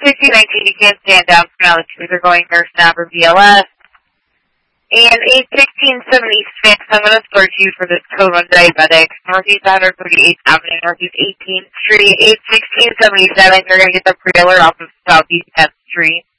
81619, you can't stand down for now. The trees are going nurse now for BLS. And 81676, I'm going to start you for this code on diabetics. Northeast 138th Avenue, Northeast 18th Street. 81677, you're going to get the pre-alert off of Southeast 10th Street.